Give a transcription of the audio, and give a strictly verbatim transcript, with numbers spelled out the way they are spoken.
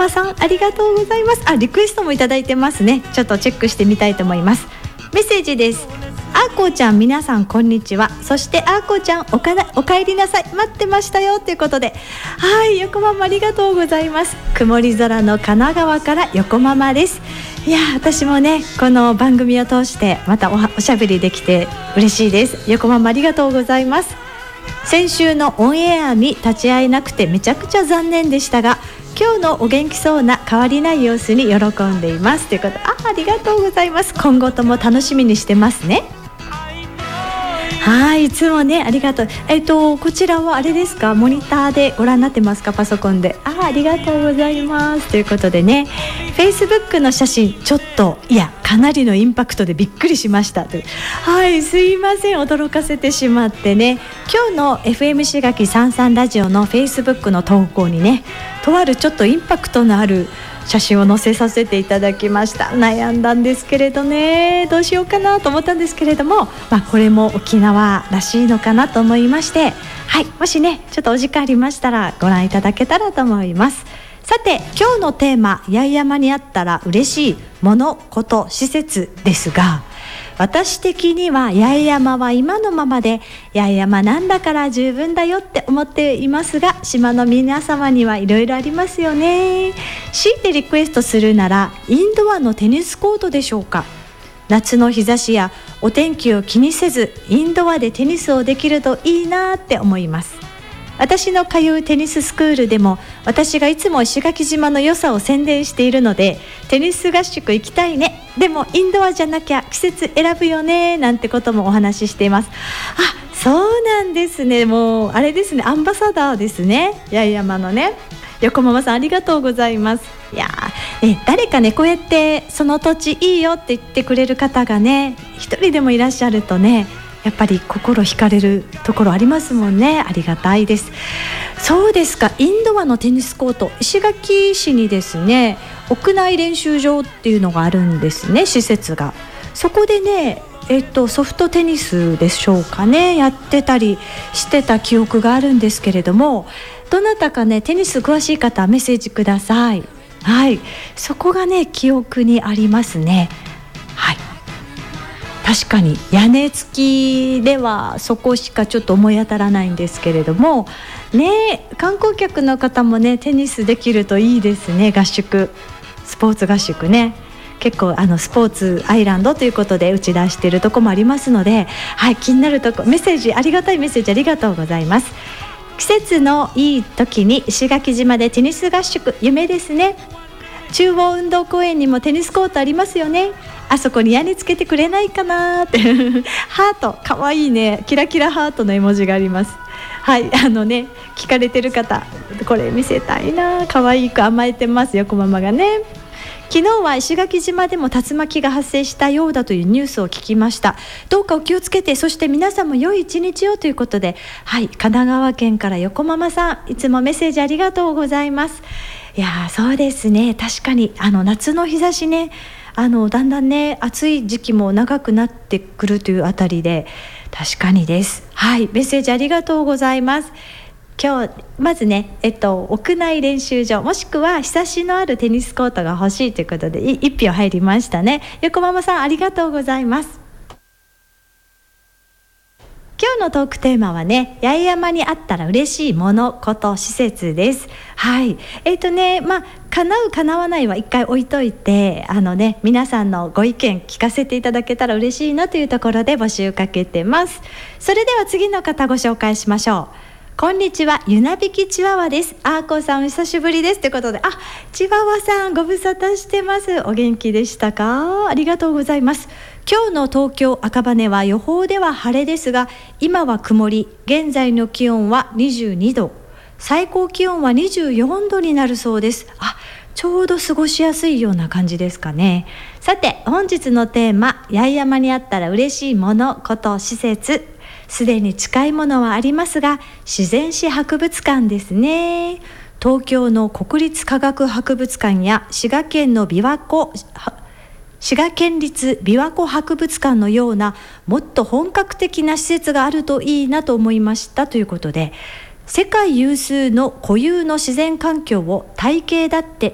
馬さんありがとうございます。あ、リクエストもいただいてますね。ちょっとチェックしてみたいと思います。メッセージです。あーこちゃん、皆さんこんにちは。そしてあーこちゃん、おかなお帰りなさい、待ってましたよということで、はい、横ママありがとうございます。曇り空の神奈川から横ママです。いや、私もね、この番組を通してまた お, おしゃべりできて嬉しいです。横ママありがとうございます。先週のオンエアに立ち会えなくてめちゃくちゃ残念でしたが、今日のお元気そうな変わりない様子に喜んでいますということで、あ、ありがとうございます。今後とも楽しみにしてますね。はい、いつもね、ありがとう。えっとこちらはあれですか、モニターでご覧になってますか、パソコンで。あ、ありがとうございますということでね、 Facebook の写真ちょっと、いやかなりのインパクトでびっくりしましたという。はい、すいません、驚かせてしまってね。今日の エフエム しがきさんさんラジオの Facebook の投稿にね、とあるちょっとインパクトのある写真を載せさせていただきました。悩んだんですけれどね、どうしようかなと思ったんですけれども、まあ、これも沖縄らしいのかなと思いまして、はい、もしねちょっとお時間ありましたらご覧いただけたらと思います。さて、今日のテーマ、八重山にあったら嬉しいもの、こと、施設ですが、私的には八重山は今のままで八重山なんだから十分だよって思っていますが、島の皆様にはいろいろありますよね。強いてリクエストするならインドアのテニスコートでしょうか。夏の日差しやお天気を気にせずインドアでテニスをできるといいなって思います。私の通うテニススクールでも私がいつも石垣島の良さを宣伝しているので、テニス合宿行きたいね、でもインドアじゃなきゃ季節選ぶよねなんてこともお話ししています。あ、そうなんですね。もうあれですね、アンバサダーですね、八重山のね。横ママさんありがとうございます。いやー、ね、誰かねこうやってその土地いいよって言ってくれる方がね一人でもいらっしゃるとね、やっぱり心惹かれるところありますもんね。ありがたいです。そうですか、インドアのテニスコート、石垣市にですね屋内練習場っていうのがあるんですね、施設が。そこでね、えっと、ソフトテニスでしょうかね、やってたりしてた記憶があるんですけれども、どなたかねテニス詳しい方メッセージください。はい、そこがね記憶にありますね。はい、確かに屋根付きではそこしかちょっと思い当たらないんですけれどもね、観光客の方もねテニスできるといいですね。合宿、スポーツ合宿ね、結構あのスポーツアイランドということで打ち出しているとこもありますので、はい、気になるとこメッセージ、ありがたいメッセージありがとうございます。季節のいい時に石垣島でテニス合宿、夢ですね。中央運動公園にもテニスコートありますよね。あそこに屋根つけてくれないかなってハート、かわいいね、キラキラハートの絵文字があります。はい、あのね聞かれてる方、これ見せたいな、かわいく甘えてますよ、こママがね。昨日は石垣島でも竜巻が発生したようだというニュースを聞きました。どうかお気をつけて、そして皆さんも良い一日をということで、はい、神奈川県から横ママさん、いつもメッセージありがとうございます。いやそうですね、確かにあの夏の日差しね、あのだんだんね暑い時期も長くなってくるというあたりで確かにです。はい、メッセージありがとうございます。今日まずね、えっと、屋内練習場もしくは日差しのあるテニスコートが欲しいということでい一票入りましたね。横ママさんありがとうございます。今日のトークテーマはね、八重山にあったら嬉しいもの、こと、施設です。はい、えっとねまあ叶う叶わないは一回置いといて、あのね皆さんのご意見聞かせていただけたら嬉しいなというところで募集かけてます。それでは次の方ご紹介しましょう。こんにちは、ゆなびきチワワです。あーこさんお久しぶりですということで、あ、チワワさんご無沙汰してます。お元気でしたか？ありがとうございます。今日の東京赤羽は予報では晴れですが、今は曇り、現在の気温はにじゅうにど、最高気温はにじゅうよんどになるそうです。あ、ちょうど過ごしやすいような感じですかね。さて本日のテーマ、八重山にあったら嬉しいもの、こと、施設、すでに近いものはありますが、自然史博物館ですね。東京の国立科学博物館や滋賀県の琵琶湖滋賀県立琵琶湖博物館のようなもっと本格的な施設があるといいなと思いましたということで、世界有数の固有の自然環境を体系だって